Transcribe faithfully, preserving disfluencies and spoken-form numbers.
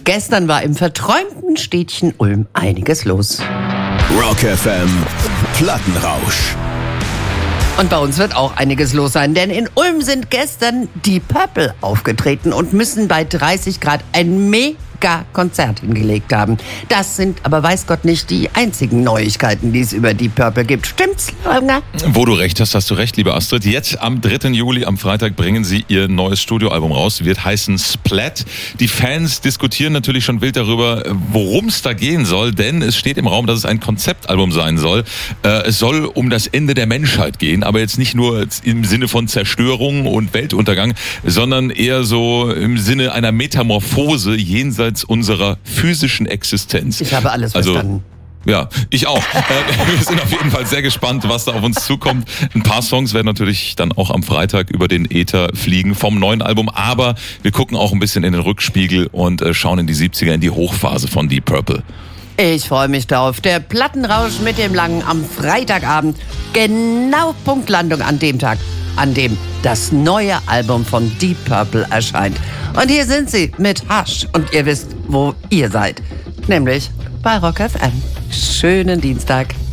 Gestern war im verträumten Städtchen Ulm einiges los. Rock F M Plattenrausch. Und bei uns wird auch einiges los sein, denn in Ulm sind gestern Deep Purple aufgetreten und müssen bei dreißig Grad ein Mega-Konzert hingelegt haben. Das sind aber weiß Gott nicht die einzigen Neuigkeiten, die es über Deep Purple gibt. Stimmt's, Holger? Wo du recht hast, hast du recht, liebe Astrid. Jetzt am dritten Juli, am Freitag, bringen sie ihr neues Studioalbum raus. Wird heißen Splat. Die Fans diskutieren natürlich schon wild darüber, worum es da gehen soll, denn es steht im Raum, dass es ein Konzeptalbum sein soll. Äh, es soll um das Ende der Menschheit gehen, aber jetzt nicht nur im Sinne von Zerstörung und Weltuntergang, sondern eher so im Sinne einer Metamorphose jenseits unserer physischen Existenz. Ich habe alles also, verstanden. Ja, ich auch. äh, wir sind auf jeden Fall sehr gespannt, was da auf uns zukommt. Ein paar Songs werden natürlich dann auch am Freitag über den Äther fliegen vom neuen Album, aber wir gucken auch ein bisschen in den Rückspiegel und äh, schauen in die siebziger, in die Hochphase von Deep Purple. Ich freue mich drauf. Der Plattenrausch mit dem Langen am Freitagabend. Genau Punktlandung an dem Tag, an dem das neue Album von Deep Purple erscheint. Und hier sind sie mit Hush. Und ihr wisst, wo ihr seid. Nämlich bei Rock F M. Schönen Dienstag.